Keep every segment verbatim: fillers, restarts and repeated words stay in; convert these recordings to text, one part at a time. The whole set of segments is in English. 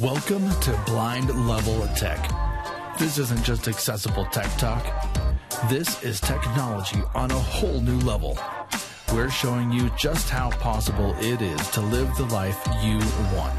Welcome to Blind Level Tech. This isn't just accessible tech talk. This is technology on a whole new level. We're showing you just how possible it is to live the life you want.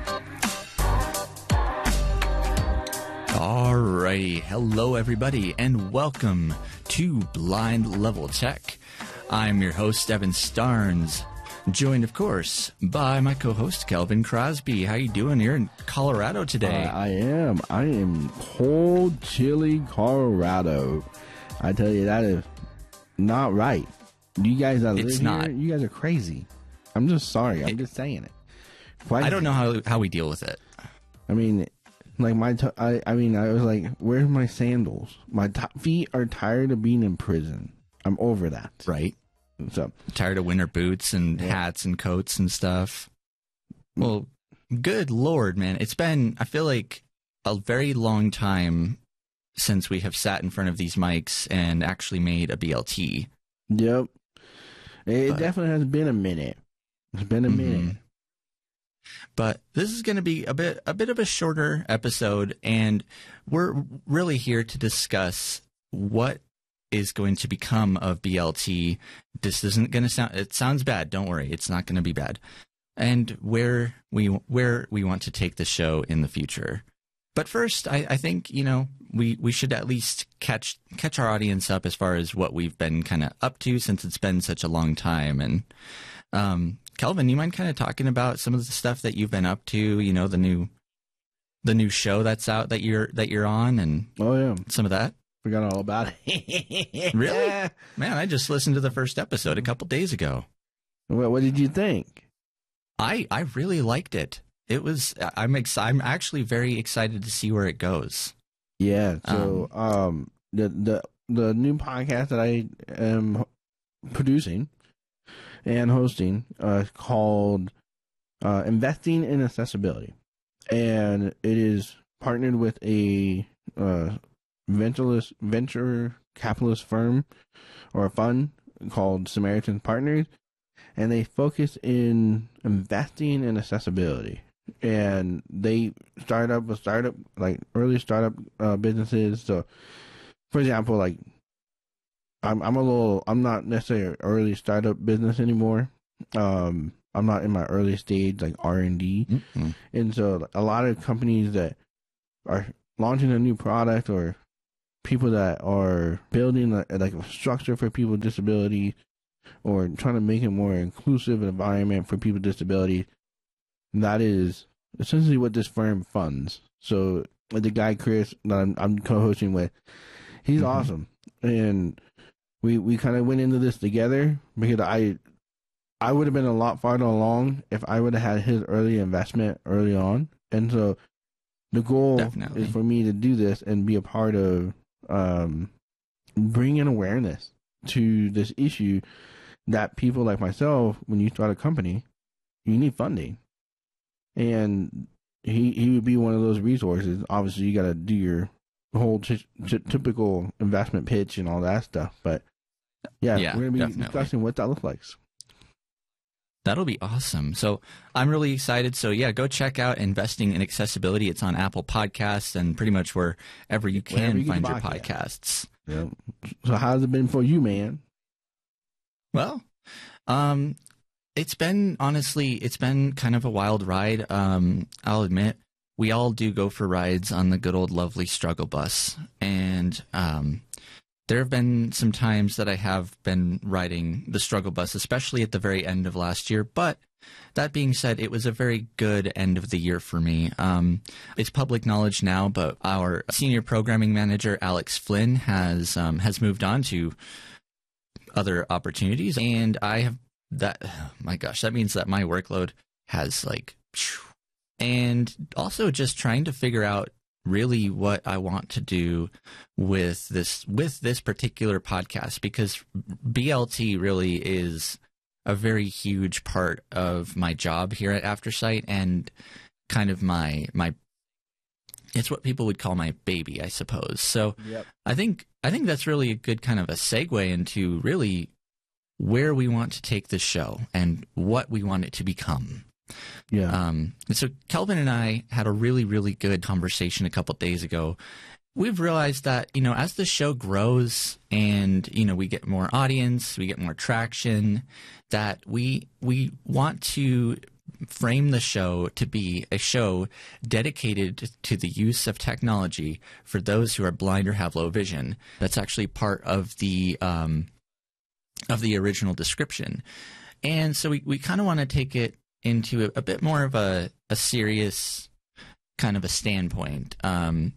Alrighty, hello everybody, and welcome to Blind Level Tech. I'm your host, Evan Starnes, joined, of course, by my co-host, Kelvin Crosby. How you doing? You're in Colorado today. Uh, I am. I am cold, chilly Colorado. I tell you, that is not right. You guys that live It's here, not. you guys are crazy. I'm just sorry. I'm It- just saying it. Why- I don't know how how we deal with it. I mean, like my, t- I, I mean, I was like, where's my sandals? My t- feet are tired of being in prison. I'm over that. Right? So, Tired of winter boots and Yeah. hats and coats and stuff. Well, good Lord, man. It's been, I feel like, a very long time since we have sat in front of these mics and actually made a B L T. yep. It But- definitely has been a minute. It's been a Mhm. minute. But this is going to be a bit a bit of a shorter episode, and we're really here to discuss what is going to become of B L T. This isn't going to sound it sounds bad, don't worry. It's not going to be bad. And where we where we want to take the show in the future. But first, I, I think, you know, we, we should at least catch catch our audience up as far as what we've been kind of up to since it's been such a long time. And um, Kelvin, you mind kind of talking about some of the stuff that you've been up to? You know, the new the new show that's out that you're that you're on, and Oh, yeah. some of that. Forgot all about it. Really? Man, I just listened to the first episode a couple days ago. What, what did you think? I I really liked it. It was I'm ex- I'm actually very excited to see where it goes. Yeah, so um, the the the new podcast that I am producing and hosting uh, is called uh, Investing in Accessibility, and it is partnered with a uh, ventureless venture capitalist firm or a fund called Samaritan Partners, and they focus in investing in accessibility. And they start up a startup, like early startup uh, businesses. So, for example, like I'm, I'm a little, I'm not necessarily an early startup business anymore. Um, I'm not in my early stage, like R and D. Mm-hmm. And so, a lot of companies that are launching a new product, or people that are building a, like a structure for people with disabilities, or trying to make a more inclusive environment for people with disabilities. That is essentially what this firm funds. So the guy Chris that I'm, I'm co-hosting with, he's Mhm. awesome, and we we kind of went into this together because I I would have been a lot farther along if I would have had his early investment early on. And so the goal Definitely. is for me to do this and be a part of um, bringing awareness to this issue that people like myself, when you start a company, you need funding. And he he would be one of those resources. Obviously, you got to do your whole t- t- typical investment pitch and all that stuff. But yeah, Yeah, we're gonna be definitely. discussing what that looks like. That'll be awesome. So I'm really excited. So yeah, go check out Investing in Accessibility. It's on Apple Podcasts and pretty much wherever you can Wherever you get find your podcasts. podcasts. Yeah. So how's it been for you, man? Well, um, it's been, honestly, it's been kind of a wild ride. Um, I'll admit, we all do go for rides on the good old lovely struggle bus. And um, there have been some times that I have been riding the struggle bus, especially at the very end of last year. But that being said, it was a very good end of the year for me. Um, it's public knowledge now, but our senior programming manager, Alex Flynn, has um, has moved on to other opportunities, and I have that. My gosh, that means that my workload has like, phew. And also just trying to figure out really what I want to do with this with this particular podcast, because B L T really is a very huge part of my job here at AfterSight, and kind of my my it's what people would call my baby, I suppose. So Yep. I think I think that's really a good kind of a segue into really where we want to take this show and what we want it to become. Yeah. Um, and so Kelvin and I had a really, really good conversation a couple days ago. We've realized that, you know, as the show grows and, you know, we get more audience, we get more traction, that we we want to frame the show to be a show dedicated to the use of technology for those who are blind or have low vision. That's actually part of the um, of the original description. And so we, we kind of want to take it into a, a bit more of a, a serious kind of a standpoint, um,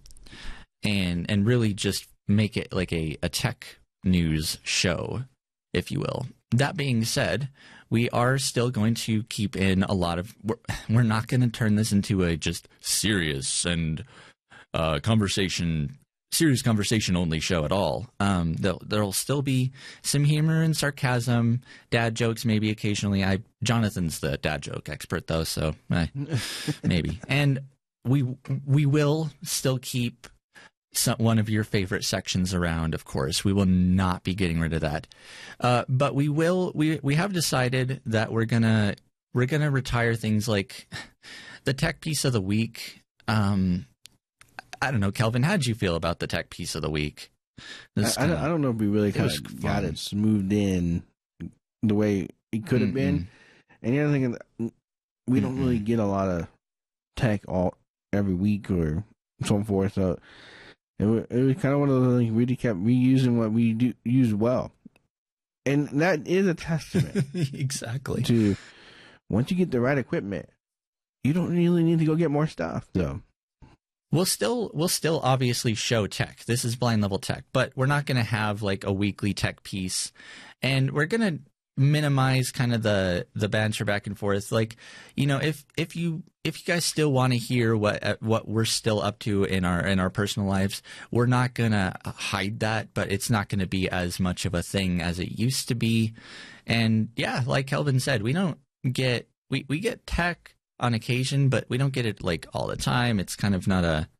and and really just make it like a, a tech news show, if you will. That being said, we are still going to keep in a lot of, we're, we're not going to turn this into a just serious and uh, conversation, serious conversation only show at all. Um, there'll, there'll still be some humor and sarcasm, dad jokes maybe occasionally. I Jonathan's the dad joke expert though, so eh, maybe. And we we will still keep some, one of your favorite sections around, of course. We will not be getting rid of that. Uh, but we will we we have decided that we're gonna we're gonna retire things like the tech piece of the week. Um, I don't know, Kelvin, how did you feel about the tech piece of the week? This I, I, don't, I don't know if we really kind of got it smoothed in the way it could have Mm-mm. been. And the other thing is, we don't Mm-mm. really get a lot of tech all every week or so forth. So it was, it was kind of one of those things we really kept reusing what we do use well. And that is a testament. Exactly. To once you get the right equipment, you don't really need to go get more stuff. So We'll still we'll still obviously show tech. This is Blind Level Tech, but we're not going to have like a weekly tech piece, and we're going to minimize kind of the the banter back and forth. Like, you know, if if you if you guys still want to hear what what we're still up to in our in our personal lives, we're not going to hide that, but it's not going to be as much of a thing as it used to be. And yeah, like Kelvin said, we don't get we we get tech on occasion, but we don't get it like all the time. It's kind of not a,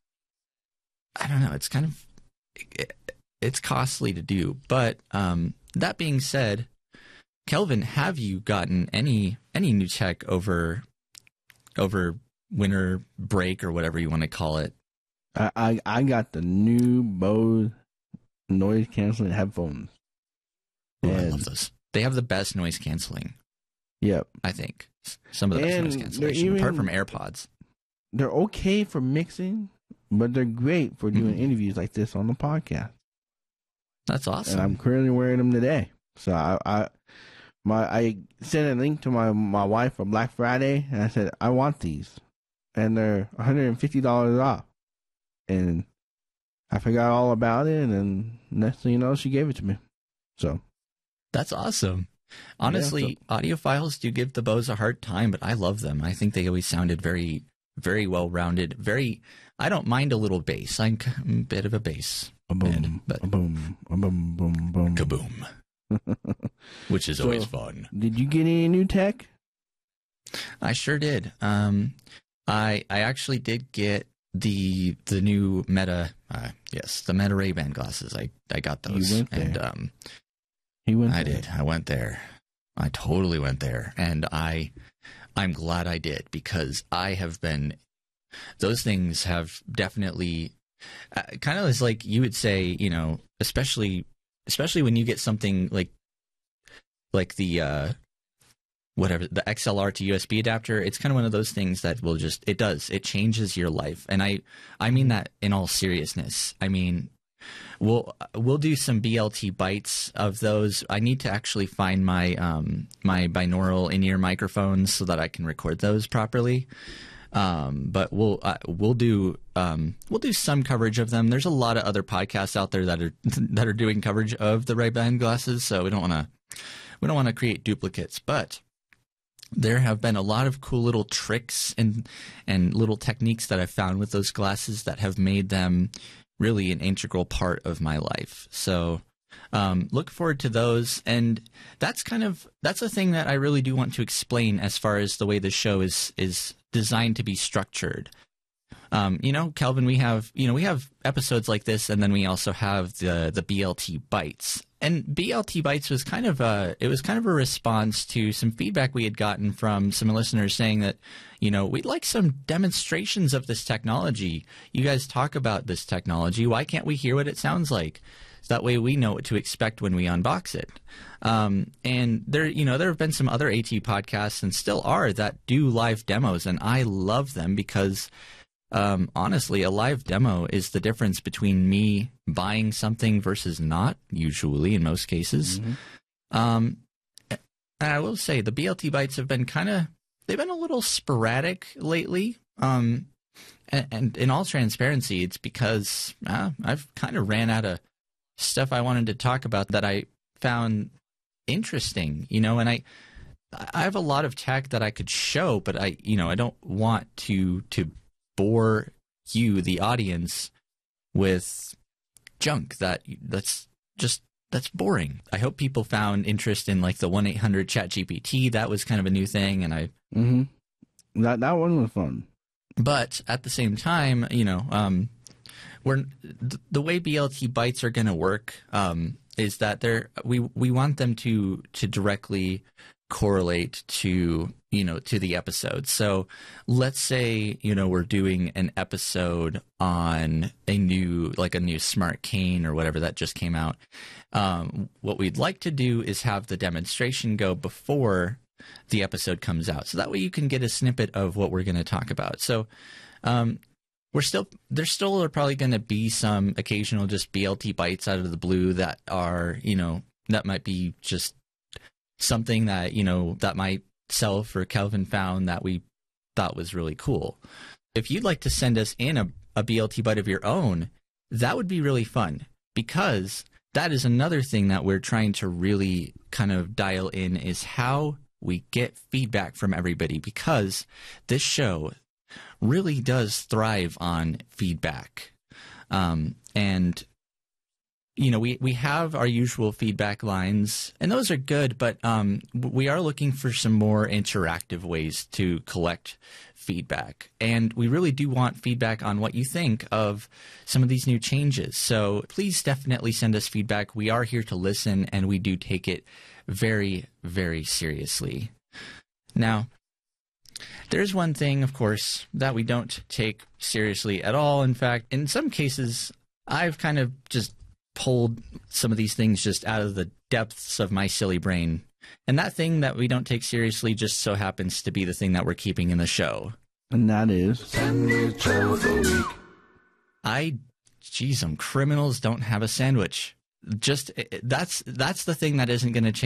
I don't know, it's kind of, it, it's costly to do. But um, that being said, Kelvin, have you gotten any any new tech over over winter break or whatever you want to call it? I I, I got the new Bose noise canceling headphones. Ooh, I love those. They have the best noise canceling. Yep, I think some of the best noise cancellation, even, apart from AirPods. They're okay for mixing, but they're great for doing mm-hmm. interviews like this on the podcast. That's awesome. And I'm currently wearing them today. So I, I my I sent a link to my my wife for Black Friday, and I said I want these, and they're one hundred fifty dollars off. And I forgot all about it, and next thing you know, she gave it to me. So that's awesome. Honestly, yeah, so, audiophiles do give the Bose a hard time, but I love them. I think they always sounded very, very well rounded. Very, I don't mind a little bass. I'm a bit of a bass. A boom, but a boom, a boom, boom, boom, kaboom, which is so, always fun. Did you get any new tech? I sure did. Um, I I actually did get the the new Meta. Uh, yes, the Meta Ray-Ban glasses. I I got those, you went there. and um. He went I there. did. I went there. I totally went there. And I, I'm glad I did, because I have been, those things have definitely, uh, kind of as like you would say, you know, especially, especially when you get something like, like the, uh, whatever, the X L R to U S B adapter, it's kind of one of those things that will just, it does, it changes your life. And I, I mean that in all seriousness. I mean, We'll we'll do some B L T bites of those. I need to actually find my um, my binaural in-ear microphones so that I can record those properly. Um, but we'll uh, we'll do um, we'll do some coverage of them. There's a lot of other podcasts out there that are that are doing coverage of the Ray-Ban glasses, so we don't want to we don't want to create duplicates. But there have been a lot of cool little tricks and and little techniques that I've found with those glasses that have made them really an integral part of my life. So um, look forward to those. And that's kind of, that's a thing that I really do want to explain as far as the way the show is, is designed to be structured. Um, you know, Kelvin, we have you know we have episodes like this, and then we also have the the B L T Bites. And B L T Bites was kind of a it was kind of a response to some feedback we had gotten from some listeners saying that, you know, we'd like some demonstrations of this technology. You guys talk about this technology. Why can't we hear what it sounds like? So that way we know what to expect when we unbox it. Um, and there, you know, there have been some other AT podcasts, and still are, that do live demos, and I love them because Um, honestly, a live demo is the difference between me buying something versus not, usually in most cases. Mm-hmm. Um, and I will say the B L T Bites have been kind of, they've been a little sporadic lately. Um, and, and in all transparency, it's because uh, I've kind of ran out of stuff I wanted to talk about that I found interesting, you know, and I, I have a lot of tech that I could show, but I, you know, I don't want to, to, bore you, the audience, with junk that that's just that's boring. I hope people found interest in like the one eight hundred Chat G P T. That was kind of a new thing, and I mm-hmm. that that one was fun. But at the same time, you know, um, we're th- the way B L T Bites are going to work um, is that they're we we want them to to directly correlate to, you know, to the episode. So let's say, you know, we're doing an episode on a new, like a new smart cane or whatever that just came out. Um, what we'd like to do is have the demonstration go before the episode comes out. So that way you can get a snippet of what we're going to talk about. So um, we're still, there still are probably going to be some occasional just B L T bites out of the blue that are, you know, that might be just something that, you know, that myself or Kelvin found that we thought was really cool. If you'd like to send us in a, a B L T bite of your own, that would be really fun, because that is another thing that we're trying to really kind of dial in, is how we get feedback from everybody, because this show really does thrive on feedback. Um, and You know, we, we have our usual feedback lines, and those are good, but um, we are looking for some more interactive ways to collect feedback. And we really do want feedback on what you think of some of these new changes. So please definitely send us feedback. We are here to listen, and we do take it very, very seriously. Now, there's one thing, of course, that we don't take seriously at all. In fact, in some cases, I've kind of just pulled some of these things just out of the depths of my silly brain. And that thing that we don't take seriously just so happens to be the thing that we're keeping in the show. And that is Sandwich of the Week. I, geez, some criminals don't have a sandwich. Just, that's, that's the thing that isn't going to change.